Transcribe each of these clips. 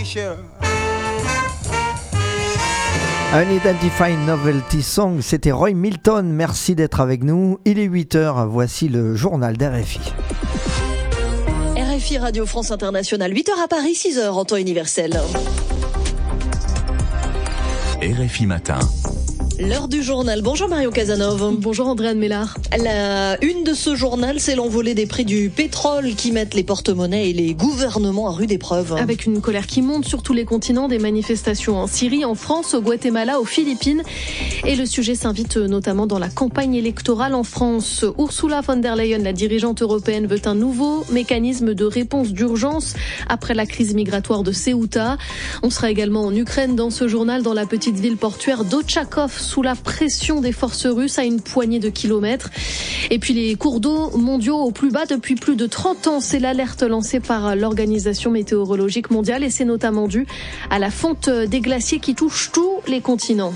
t-shirt. Un Identified Novelty Song, c'était Roy Milton. Merci d'être avec nous. Il est 8h, voici le journal d'RFI. RFI Radio France Internationale, 8h à Paris, 6h en temps universel. RFI Matin. L'heure du journal. Bonjour Marion Casanov. Bonjour Andréane Mélard. La une de ce journal, c'est l'envolée des prix du pétrole qui mettent les porte-monnaies et les gouvernements à rude épreuve. Avec une colère qui monte sur tous les continents, des manifestations en Syrie, en France, au Guatemala, aux Philippines. Et le sujet s'invite notamment dans la campagne électorale en France. Ursula von der Leyen, la dirigeante européenne, veut un nouveau mécanisme de réponse d'urgence après la crise migratoire de Ceuta. On sera également en Ukraine dans ce journal, dans la petite ville portuaire d'Ochakov, sous la pression des forces russes à une poignée de kilomètres. Et puis les cours d'eau mondiaux au plus bas depuis plus de 30 ans. C'est l'alerte lancée par l'Organisation météorologique mondiale et c'est notamment dû à la fonte des glaciers qui touche tous les continents.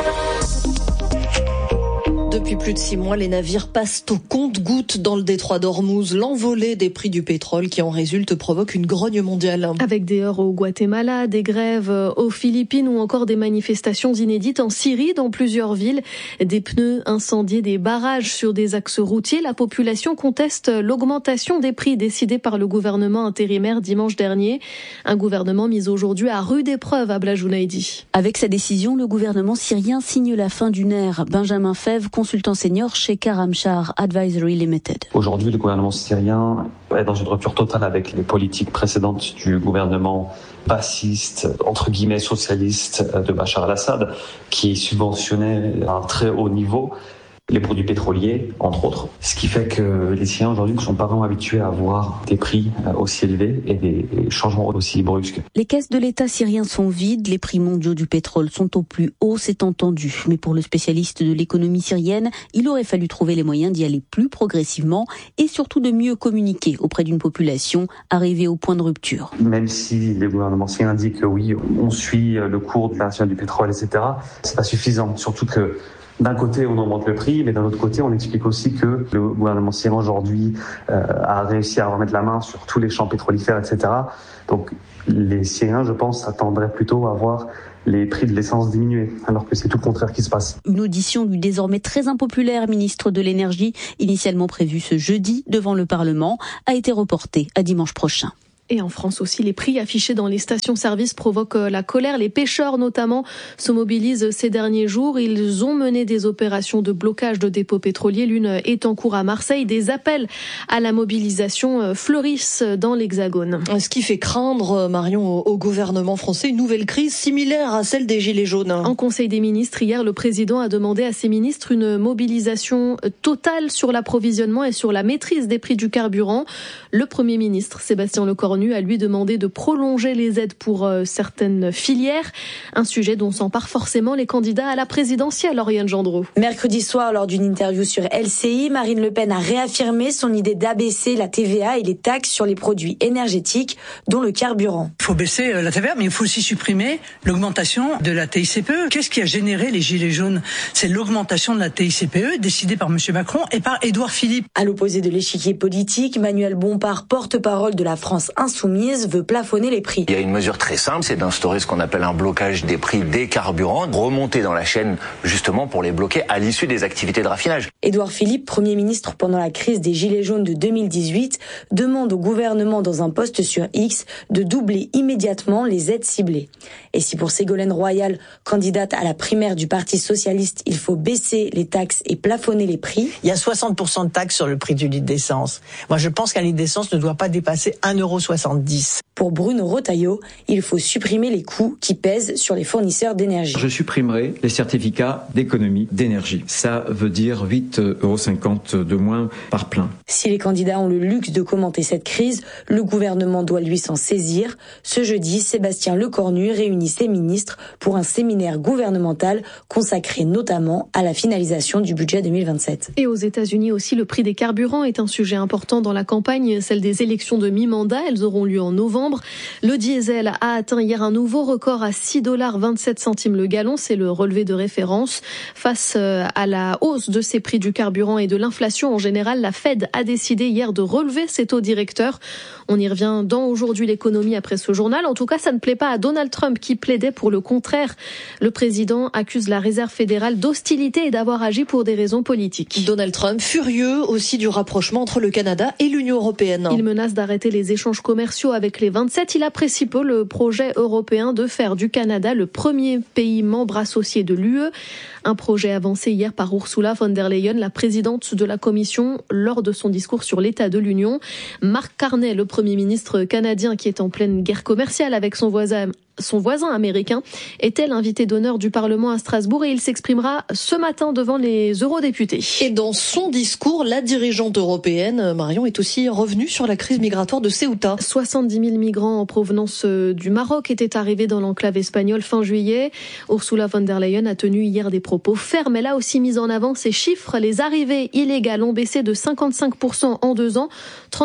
Depuis plus de 6 mois, les navires passent au compte-gouttes dans le détroit d'Ormuz. L'envolée des prix du pétrole qui en résulte provoque une grogne mondiale. Avec des heurts au Guatemala, des grèves aux Philippines ou encore des manifestations inédites en Syrie dans plusieurs villes. Des pneus incendiés, des barrages sur des axes routiers. La population conteste l'augmentation des prix décidée par le gouvernement intérimaire dimanche dernier. Un gouvernement mis aujourd'hui à rude épreuve à Blajounaïdi. Avec sa décision, le gouvernement syrien signe la fin d'une ère. Benjamin Fèvre, consultant senior chez Karamchar Advisory Limited. Aujourd'hui, le gouvernement syrien est dans une rupture totale avec les politiques précédentes du gouvernement bassiste, entre guillemets socialiste de Bachar al-Assad, qui subventionnait à un très haut niveau les produits pétroliers, entre autres. Ce qui fait que les Syriens aujourd'hui ne sont pas vraiment habitués à avoir des prix aussi élevés et des changements aussi brusques. Les caisses de l'État syrien sont vides, les prix mondiaux du pétrole sont au plus haut, c'est entendu. Mais pour le spécialiste de l'économie syrienne, il aurait fallu trouver les moyens d'y aller plus progressivement et surtout de mieux communiquer auprès d'une population arrivée au point de rupture. Même si les gouvernements syriens indiquent que oui, on suit le cours du pétrole, etc., c'est pas suffisant. Surtout que d'un côté, on augmente le prix, mais d'un autre côté, on explique aussi que le gouvernement syrien aujourd'hui a réussi à remettre la main sur tous les champs pétrolifères, etc. Donc, les Syriens, je pense, s'attendraient plutôt à voir les prix de l'essence diminuer, alors que c'est tout le contraire qui se passe. Une audition du désormais très impopulaire ministre de l'Énergie, initialement prévue ce jeudi devant le Parlement, a été reportée à dimanche prochain. Et en France aussi, les prix affichés dans les stations-service provoquent la colère. Les pêcheurs, notamment, se mobilisent ces derniers jours. Ils ont mené des opérations de blocage de dépôts pétroliers. L'une est en cours à Marseille. Des appels à la mobilisation fleurissent dans l'Hexagone. Ce qui fait craindre, Marion, au gouvernement français, une nouvelle crise similaire à celle des Gilets jaunes. En Conseil des ministres, hier, le président a demandé à ses ministres une mobilisation totale sur l'approvisionnement et sur la maîtrise des prix du carburant. Le Premier ministre, Sébastien Lecornu, a lui demandé de prolonger les aides pour certaines filières, un sujet dont s'emparent forcément les candidats à la présidentielle. Oriane Gendreau. Mercredi soir, lors d'une interview sur LCI, Marine Le Pen a réaffirmé son idée d'abaisser la TVA et les taxes sur les produits énergétiques, dont le carburant. Il faut baisser la TVA, mais il faut aussi supprimer l'augmentation de la TICPE. Qu'est-ce qui a généré les Gilets jaunes ? C'est l'augmentation de la TICPE décidée par M. Macron et par Édouard Philippe. À l'opposé de l'échiquier politique, Manuel Bompard, porte-parole de la France Insoumise, veut plafonner les prix. Il y a une mesure très simple, c'est d'instaurer ce qu'on appelle un blocage des prix des carburants, remonter dans la chaîne justement pour les bloquer à l'issue des activités de raffinage. Édouard Philippe, Premier ministre pendant la crise des Gilets jaunes de 2018, demande au gouvernement dans un post sur X de doubler immédiatement les aides ciblées. Et si pour Ségolène Royal, candidate à la primaire du Parti socialiste, il faut baisser les taxes et plafonner les prix. Il y a 60% de taxes sur le prix du litre d'essence. Moi, je pense qu'un litre d'essence ne doit pas dépasser 1,70 €. Pour Bruno Retailleau, il faut supprimer les coûts qui pèsent sur les fournisseurs d'énergie. Je supprimerai les certificats d'économie d'énergie. Ça veut dire 8,50 € de moins par plein. Si les candidats ont le luxe de commenter cette crise, le gouvernement doit lui s'en saisir. Ce jeudi, Sébastien Lecornu réunit ses ministres pour un séminaire gouvernemental consacré notamment à la finalisation du budget 2027. Et aux États-Unis aussi, le prix des carburants est un sujet important dans la campagne, celle des élections de mi-mandat. Elles auront lieu en novembre. Le diesel a atteint hier un nouveau record à 6,27 $ le gallon. C'est le relevé de référence. Face à la hausse de ces prix du carburant et de l'inflation en général, la Fed a décidé hier de relever ses taux directeurs. On y revient dans Aujourd'hui l'économie après ce journal. En tout cas, ça ne plaît pas à Donald Trump qui plaidait pour le contraire. Le président accuse la Réserve fédérale d'hostilité et d'avoir agi pour des raisons politiques. Donald Trump furieux aussi du rapprochement entre le Canada et l'Union européenne. Il menace d'arrêter les échanges commerciaux avec les 27. Il apprécie peu le projet européen de faire du Canada le premier pays membre associé de l'UE. Un projet avancé hier par Ursula von der Leyen, la présidente de la Commission, lors de son discours sur l'état de l'Union. Mark Carney, le Premier ministre canadien qui est en pleine guerre commerciale avec son voisin américain, était l'invité d'honneur du Parlement à Strasbourg et il s'exprimera ce matin devant les eurodéputés. Et dans son discours, la dirigeante européenne, Marion, est aussi revenue sur la crise migratoire de Ceuta. 70 000 migrants en provenance du Maroc étaient arrivés dans l'enclave espagnole fin juillet. Ursula von der Leyen a tenu hier des propos fermes. Elle a aussi mis en avant ces chiffres. Les arrivées illégales ont baissé de 55% en 2 ans,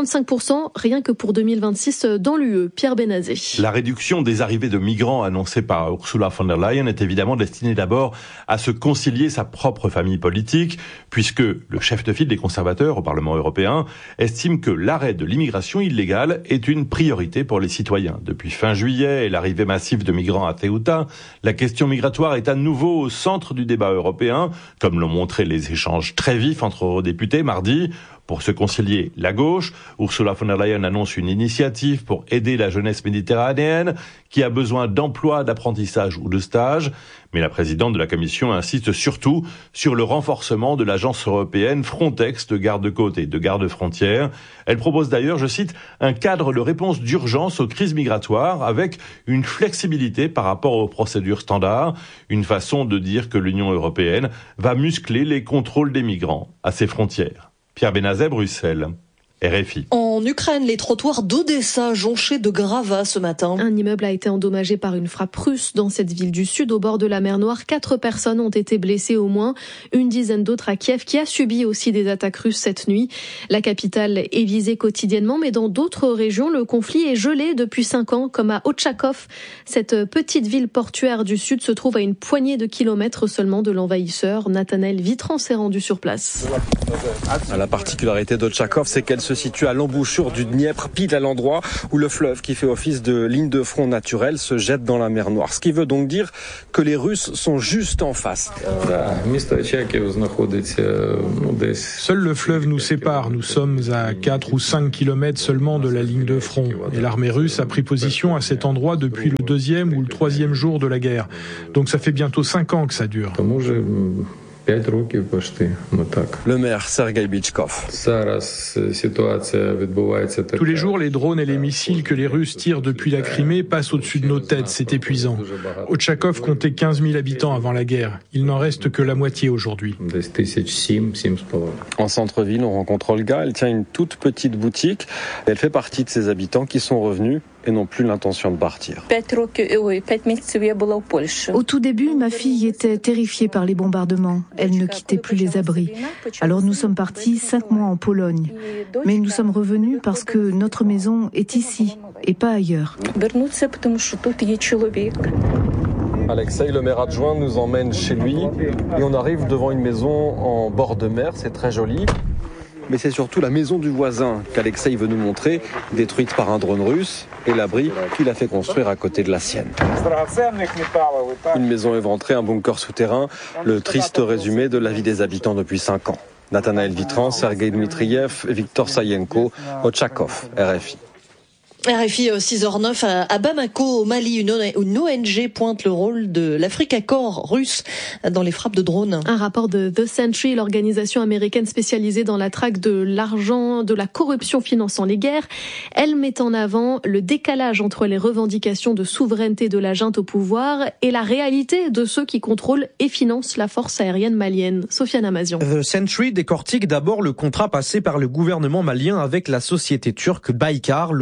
35% rien que pour 2026 dans l'UE. Pierre Benazé. La réduction des arrivées de migrants annoncée par Ursula von der Leyen est évidemment destinée d'abord à se concilier sa propre famille politique, puisque le chef de file des conservateurs au Parlement européen estime que l'arrêt de l'immigration illégale est une priorité pour les citoyens. Depuis fin juillet et l'arrivée massive de migrants à Ceuta, la question migratoire est à nouveau au centre du débat européen, comme l'ont montré les échanges très vifs entre eurodéputés mardi. Pour se concilier la gauche, Ursula von der Leyen annonce une initiative pour aider la jeunesse méditerranéenne qui a besoin d'emploi, d'apprentissage ou de stage. Mais la présidente de la Commission insiste surtout sur le renforcement de l'agence européenne Frontex de garde-côtes et de garde-frontières. Elle propose d'ailleurs, je cite, un cadre de réponse d'urgence aux crises migratoires avec une flexibilité par rapport aux procédures standards, une façon de dire que l'Union européenne va muscler les contrôles des migrants à ses frontières. Pierre Benazet, Bruxelles. RFI. En Ukraine, les trottoirs d'Odessa jonchés de gravats ce matin. Un immeuble a été endommagé par une frappe russe dans cette ville du sud, au bord de la mer Noire. 4 personnes ont été blessées au moins, une dizaine d'autres à Kiev, qui a subi aussi des attaques russes cette nuit. La capitale est visée quotidiennement, mais dans d'autres régions, le conflit est gelé depuis 5 ans, comme à Ochakov. Cette petite ville portuaire du sud se trouve à une poignée de kilomètres seulement de l'envahisseur. Nathanaël Vitran s'est rendu sur place. La particularité d'Ochakov, c'est qu'elle se situe à l'embouchure du Dniepr, pile à l'endroit où le fleuve qui fait office de ligne de front naturelle se jette dans la mer Noire. Ce qui veut donc dire que les Russes sont juste en face. Seul le fleuve nous sépare. Nous sommes à 4 ou 5 kilomètres seulement de la ligne de front. Et l'armée russe a pris position à cet endroit depuis le 2e ou le 3e jour de la guerre. Donc ça fait bientôt 5 ans que ça dure. Le maire Sergei Bichkov. Tous les jours, les drones et les missiles que les Russes tirent depuis la Crimée passent au-dessus de nos têtes. C'est épuisant. Ochakov comptait 15 000 habitants avant la guerre. Il n'en reste que la moitié aujourd'hui. En centre-ville, on rencontre Olga. Elle tient une toute petite boutique. Elle fait partie de ces habitants qui sont revenus et n'ont plus l'intention de partir. Au tout début, ma fille était terrifiée par les bombardements. Elle ne quittait plus les abris. Alors nous sommes partis 5 mois en Pologne. Mais nous sommes revenus parce que notre maison est ici et pas ailleurs. Alexei, le maire adjoint, nous emmène chez lui et on arrive devant une maison en bord de mer. C'est très joli. Mais c'est surtout la maison du voisin qu'Alexei veut nous montrer, détruite par un drone russe, et l'abri qu'il a fait construire à côté de la sienne. Une maison éventrée, un bunker souterrain, le triste résumé de la vie des habitants depuis 5 ans. Nathanaël Vitran, Sergei Dmitriev, Victor Sayenko, Ochakov, RFI. RFI 6h09 à Bamako, au Mali, une ONG pointe le rôle de l'Africa Corps russe dans les frappes de drones. Un rapport de The Sentry, l'organisation américaine spécialisée dans la traque de l'argent, de la corruption finançant les guerres, elle met en avant le décalage entre les revendications de souveraineté de la junte au pouvoir et la réalité de ceux qui contrôlent et financent la force aérienne malienne. Sofiane Amazian. The Sentry décortique d'abord le contrat passé par le gouvernement malien avec la société turque Baykar le 15 août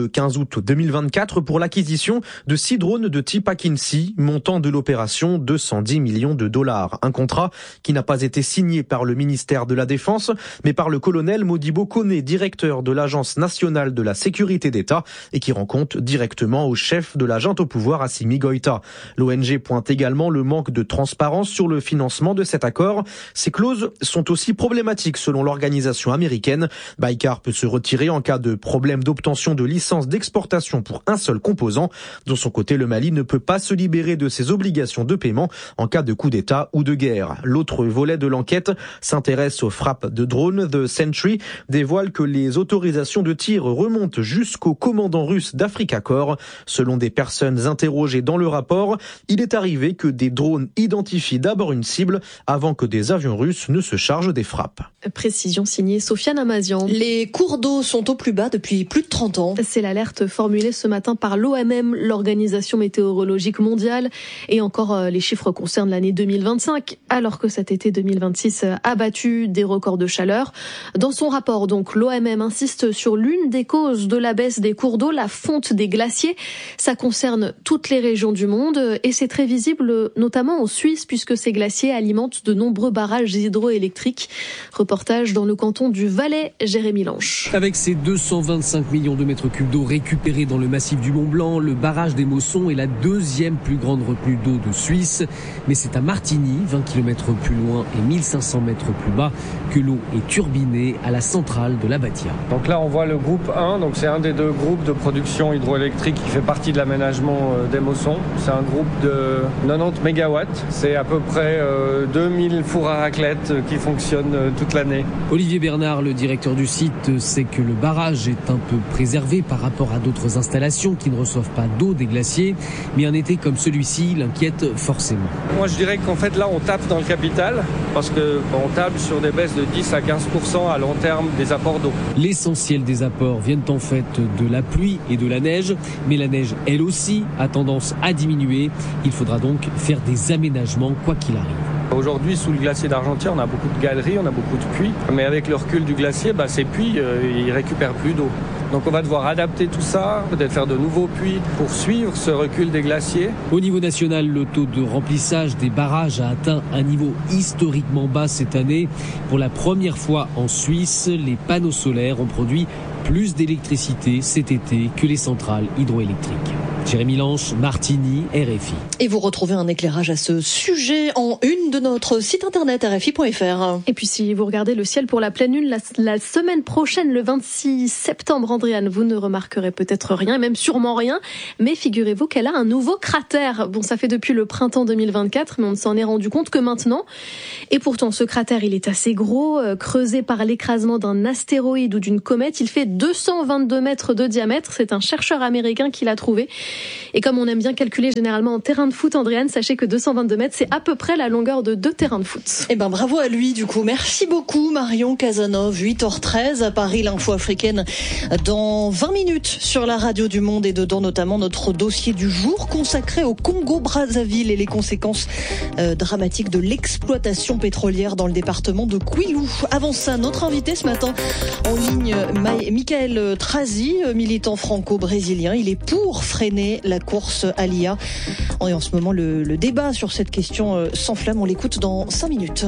août 2024 pour l'acquisition de 6 drones de type Akinci, montant de l'opération 210 millions de dollars. Un contrat qui n'a pas été signé par le ministère de la Défense, mais par le colonel Modibo Koné, directeur de l'Agence nationale de la sécurité d'État, et qui rend compte directement au chef de la junte au pouvoir, Assimi Goïta. L'ONG pointe également le manque de transparence sur le financement de cet accord. Ces clauses sont aussi problématiques selon l'organisation américaine. Baykar peut se retirer en cas de problème d'obtention de licence d'exportation pour un seul composant. De son côté, le Mali ne peut pas se libérer de ses obligations de paiement en cas de coup d'État ou de guerre. L'autre volet de l'enquête s'intéresse aux frappes de drones. The Sentry dévoile que les autorisations de tir remontent jusqu'au commandant russe d'Africa Corps. Selon des personnes interrogées dans le rapport, il est arrivé que des drones identifient d'abord une cible avant que des avions russes ne se chargent des frappes. Précision signée Sofiane Amazian. Les cours d'eau sont au plus bas depuis plus de 30 ans. C'est l'alerte formulée ce matin par l'OMM, l'Organisation météorologique mondiale. Et encore, les chiffres concernent l'année 2025, alors que cet été 2026 a battu des records de chaleur. Dans son rapport, donc, l'OMM insiste sur l'une des causes de la baisse des cours d'eau, la fonte des glaciers. Ça concerne toutes les régions du monde et c'est très visible notamment en Suisse puisque ces glaciers alimentent de nombreux barrages hydroélectriques. Reportage dans le canton du Valais, Jérémy Lanche. Avec ses 225 millions de mètres cubes d'eau récupérés dans le massif du Mont-Blanc, le barrage des Mossons est la deuxième plus grande retenue d'eau de Suisse. Mais c'est à Martigny, 20 km plus loin et 1500 mètres plus bas, que l'eau est turbinée à la centrale de l'Abatia. Donc là, on voit le groupe 1, donc c'est un des deux groupes de production hydroélectrique qui fait partie de l'aménagement des Mossons. C'est un groupe de 90 MW. C'est à peu près 2000 fours à raclette qui fonctionnent toute l'année. Olivier Bernard, le directeur du site, sait que le barrage est un peu préservé par rapport à d'autres installations qui ne reçoivent pas d'eau des glaciers. Mais un été comme celui-ci l'inquiète forcément. Moi, je dirais qu'en fait, là, on tape dans le capital parce qu'on table sur des baisses de 10 à 15% à long terme des apports d'eau. L'essentiel des apports viennent en fait de la pluie et de la neige, mais la neige, elle aussi, a tendance à diminuer. Il faudra donc faire des aménagements quoi qu'il arrive. Aujourd'hui, sous le glacier d'Argentière, on a beaucoup de galeries, on a beaucoup de puits. Mais avec le recul du glacier, ces puits, ils récupèrent plus d'eau. Donc on va devoir adapter tout ça, peut-être faire de nouveaux puits pour suivre ce recul des glaciers. Au niveau national, le taux de remplissage des barrages a atteint un niveau historiquement bas cette année. Pour la première fois en Suisse, les panneaux solaires ont produit plus d'électricité cet été que les centrales hydroélectriques. Jérémy Lanche, Martigny, RFI. Et vous retrouvez un éclairage à ce sujet en une de notre site internet rfi.fr. Et puis si vous regardez le ciel pour la pleine lune la semaine prochaine, le 26 septembre, Andréane, vous ne remarquerez peut-être rien, même sûrement rien, mais figurez-vous qu'elle a un nouveau cratère. Bon, ça fait depuis le printemps 2024, mais on ne s'en est rendu compte que maintenant. Et pourtant, ce cratère, il est assez gros, creusé par l'écrasement d'un astéroïde ou d'une comète. Il fait 222 mètres de diamètre. C'est un chercheur américain qui l'a trouvé. Et comme on aime bien calculer généralement en terrain de foot, Andréane, sachez que 222 mètres, c'est à peu près la longueur de 2 terrains de foot. Eh ben, bravo à lui, du coup. Merci beaucoup, Marion Casanov. 8h13 à Paris, l'info africaine dans 20 minutes sur la radio du Monde et dedans notamment notre dossier du jour consacré au Congo-Brazzaville et les conséquences dramatiques de l'exploitation pétrolière dans le département de Kwilu. Avant ça, notre invité ce matin en ligne, Michael Trazi, militant franco-brésilien. Il est pour freiner la course à l'IA. Et en ce moment, le débat sur cette question s'enflamme. On l'écoute dans 5 minutes.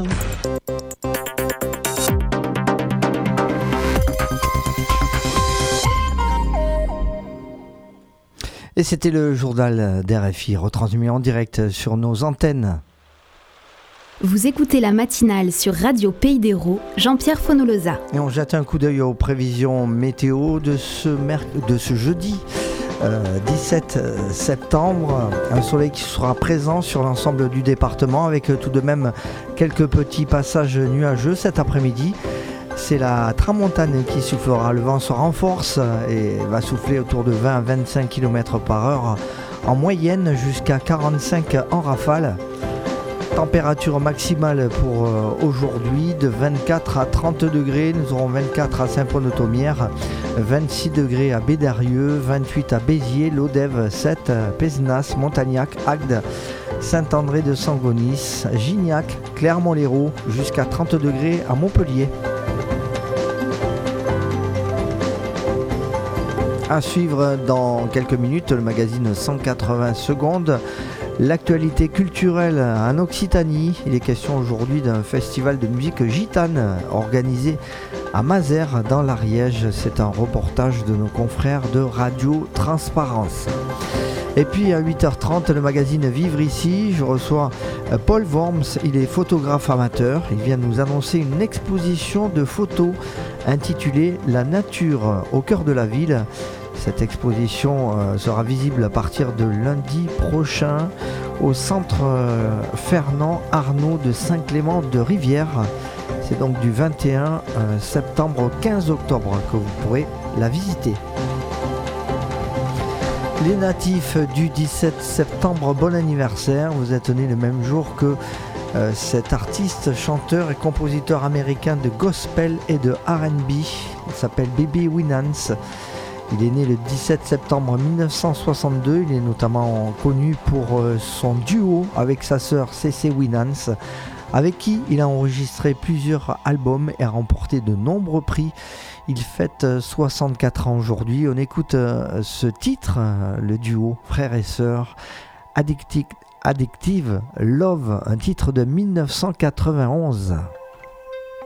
Et c'était le journal d'RFI, retransmis en direct sur nos antennes. Vous écoutez la matinale sur Radio Pays d'Hérault, Jean-Pierre Fonolosa. Et on jette un coup d'œil aux prévisions météo de ce jeudi 17 septembre. Un soleil qui sera présent sur l'ensemble du département avec tout de même quelques petits passages nuageux cet après-midi. C'est la tramontane qui soufflera. Le vent se renforce et va souffler autour de 20 à 25 km par heure en moyenne jusqu'à 45 en rafale. Température maximale pour aujourd'hui de 24 à 30 degrés. Nous aurons 24 à Saint-Paul-de-Thomière, 26 degrés à Bédarieux, 28 à Béziers, Lodève 7, Pézenas, Montagnac, Agde, Saint-André de Sangonis, Gignac, Clermont-Lérault, jusqu'à 30 degrés à Montpellier. À suivre dans quelques minutes, le magazine 180 secondes. L'actualité culturelle en Occitanie. Il est question aujourd'hui d'un festival de musique gitane organisé à Mazères dans l'Ariège. C'est un reportage de nos confrères de Radio Transparence. Et puis à 8h30, le magazine Vivre ici, je reçois Paul Worms, il est photographe amateur. Il vient nous annoncer une exposition de photos intitulée La nature au cœur de la ville. Cette exposition sera visible à partir de lundi prochain au centre Fernand Arnault de Saint-Clément de Rivière. C'est donc du 21 septembre au 15 octobre que vous pourrez la visiter. Les natifs du 17 septembre, bon anniversaire. Vous êtes nés le même jour que cet artiste, chanteur et compositeur américain de gospel et de R&B. Il s'appelle Bobby Winans. Il est né le 17 septembre 1962. Il est notamment connu pour son duo avec sa sœur C.C. Winans, avec qui il a enregistré plusieurs albums et a remporté de nombreux prix. Il fête 64 ans aujourd'hui. On écoute ce titre, le duo frère et sœur, Addictive Love, un titre de 1991.